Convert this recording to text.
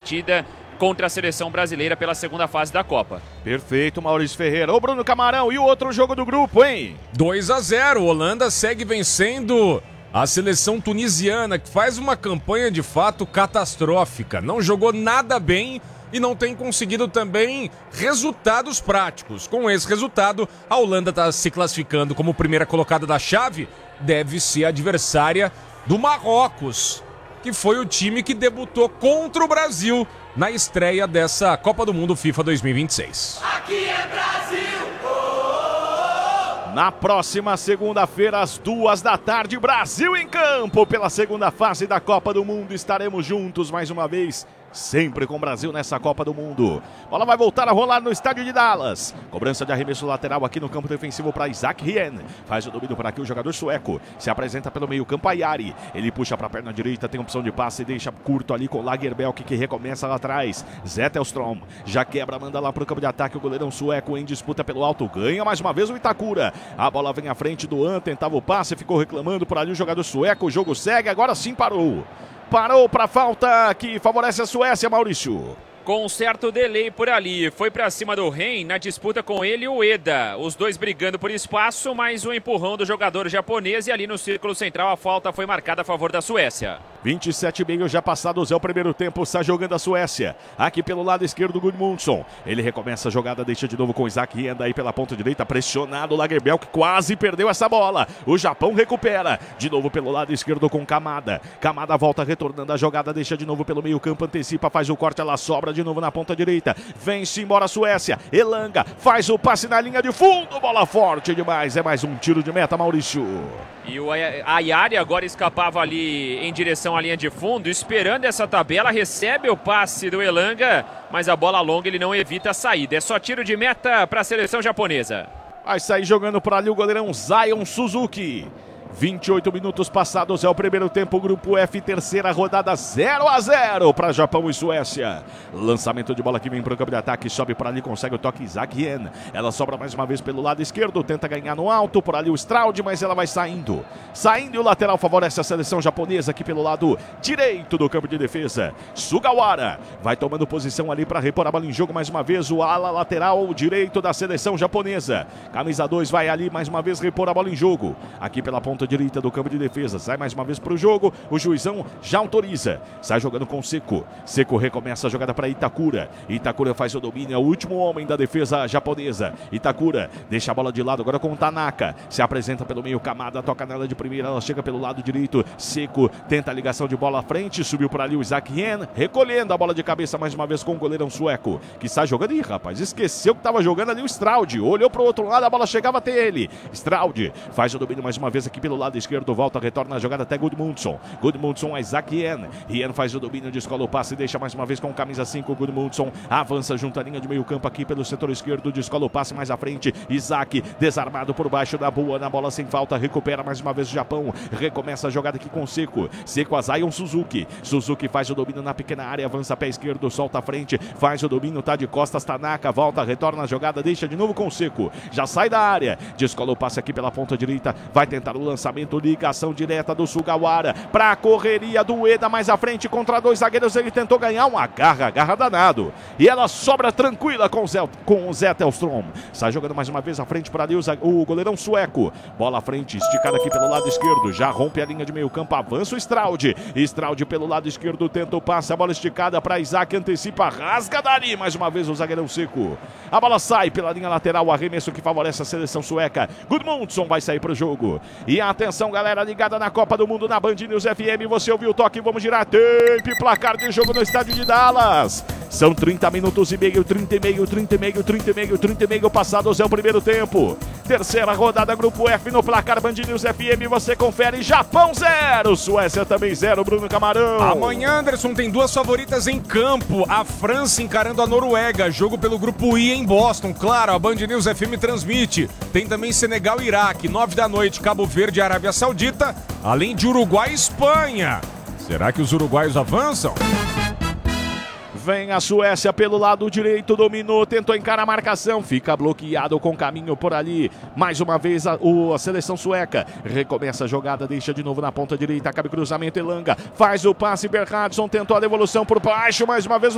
partida contra a seleção brasileira pela segunda fase da Copa. Perfeito, Maurício Ferreira. Ô, Bruno Camarão, e o outro jogo do grupo, hein? 2-0, Holanda segue vencendo a seleção tunisiana, que faz uma campanha de fato catastrófica. Não jogou nada bem e não tem conseguido também resultados práticos. Com esse resultado, a Holanda está se classificando como primeira colocada da chave, deve ser adversária do Marrocos, que foi o time que debutou contra o Brasil na estreia dessa Copa do Mundo FIFA 2026. Aqui é Brasil! Na próxima segunda-feira, às 14h, Brasil em campo pela segunda fase da Copa do Mundo. Estaremos juntos mais uma vez, sempre com o Brasil nessa Copa do Mundo. Bola vai voltar a rolar no estádio de Dallas. Cobrança de arremesso lateral aqui no campo defensivo para Isaac Rien. Faz o domínio para aqui o jogador sueco. Se apresenta pelo meio campo Ayari. Ele puxa para a perna direita, tem opção de passe e deixa curto ali com Lagerbielke, que recomeça lá atrás. Zetterstrom já quebra, manda lá para o campo de ataque o goleirão sueco em disputa pelo alto. Ganha mais uma vez o Itakura. A bola vem à frente do An, tentava o passe, ficou reclamando por ali o jogador sueco. O jogo segue, agora sim parou. Parou para falta que favorece a Suécia, Maurício. Com um certo delay por ali, foi para cima do Ren na disputa com ele e o Eda. Os dois brigando por espaço, mas o empurrão do jogador japonês e ali no círculo central a falta foi marcada a favor da Suécia. 27,5 já passados, é o primeiro tempo, está jogando a Suécia. Aqui pelo lado esquerdo, Gudmundsson. Ele recomeça a jogada, deixa de novo com Isaac Rien aí pela ponta direita, pressionado o Lagerbielke, que quase perdeu essa bola. O Japão recupera, de novo pelo lado esquerdo com Kamada. Kamada volta retornando a jogada, deixa de novo pelo meio campo, antecipa, faz o corte, ela sobra de novo na ponta direita. Vem-se embora a Suécia, Elanga faz o passe na linha de fundo, bola forte demais, é mais um tiro de meta, Maurício. E o Ayari agora escapava ali em direção à linha de fundo, esperando essa tabela, recebe o passe do Elanga, mas a bola longa ele não evita a saída. É só tiro de meta para a seleção japonesa. Vai sair jogando por ali o goleirão Zion Suzuki. 28 minutos passados, é o primeiro tempo, grupo F, terceira rodada, 0-0 para Japão e Suécia. Lançamento de bola que vem para o campo de ataque, sobe por ali, consegue o toque Isaac Rien. Ela sobra mais uma vez pelo lado esquerdo, tenta ganhar no alto, por ali o Straud, mas ela vai saindo. Saindo e o lateral favorece a seleção japonesa aqui pelo lado direito do campo de defesa. Sugawara vai tomando posição ali para repor a bola em jogo mais uma vez, o ala lateral direito da seleção japonesa. Camisa 2 vai ali mais uma vez repor a bola em jogo. Aqui pela ponta direita do campo de defesa, sai mais uma vez para o jogo, o juizão já autoriza, sai jogando com Seco. Seco recomeça a jogada para Itakura. Itakura faz o domínio, é o último homem da defesa japonesa. Itakura deixa a bola de lado agora com Tanaka, se apresenta pelo meio, Kamada toca nela de primeira, ela chega pelo lado direito, Seco tenta a ligação de bola à frente, subiu por ali o Isaac Rien, recolhendo a bola de cabeça mais uma vez com o goleirão sueco, que sai jogando. Ih, rapaz, esqueceu que estava jogando ali o Straud, olhou para o outro lado, a bola chegava até ele. Straud faz o domínio mais uma vez aqui pelo lado esquerdo, volta, retorna a jogada até Gudmundsson. Gudmundsson a Isaac Rien. Rien faz o domínio, descola o passe, deixa mais uma vez com camisa 5, Gudmundsson avança junto à linha de meio campo aqui pelo setor esquerdo, descola o passe mais à frente, Isaac desarmado por baixo da boa, na bola sem falta, recupera mais uma vez o Japão, recomeça a jogada aqui com Seco. Seco a Zion Suzuki. Suzuki faz o domínio na pequena área, avança pé esquerdo, solta a frente, faz o domínio, tá de costas, Tanaka, volta, retorna a jogada, deixa de novo com Seco, já sai da área, descola o passe aqui pela ponta direita, vai tentar o lançamento, ligação direta do Sugawara para a correria do Eda mais à frente contra dois zagueiros, ele tentou ganhar um agarra danado e ela sobra tranquila com o Zetterstrom, sai jogando mais uma vez à frente para ali o goleirão sueco, bola à frente, esticada aqui pelo lado esquerdo, já rompe a linha de meio campo, avança o Straud pelo lado esquerdo, tenta o passe, a bola esticada para Isaac, antecipa, rasga dali mais uma vez o zagueirão Seco, a bola sai pela linha lateral, o arremesso que favorece a seleção sueca. Gudmundsson vai sair para o jogo e atenção, galera ligada na Copa do Mundo na Band News FM, você ouviu o toque, vamos girar tempo e placar de jogo no estádio de Dallas. São 30 minutos e meio, 30 e meio passados, é o primeiro tempo. Terceira rodada, grupo F no placar Band News FM, você confere, Japão 0, Suécia também 0, Bruno Camarão. Amanhã, Anderson, tem duas favoritas em campo, a França encarando a Noruega, jogo pelo grupo I em Boston, claro, a Band News FM transmite. Tem também Senegal e Iraque, 9 da noite, Cabo Verde e Arábia Saudita, além de Uruguai e Espanha. Será que os uruguaios avançam? Vem a Suécia pelo lado direito, dominou, tentou encarar a marcação, fica bloqueado com caminho por ali. Mais uma vez a seleção sueca recomeça a jogada, deixa de novo na ponta direita, cabe cruzamento, Elanga faz o passe, Berhardson tentou a devolução por baixo, mais uma vez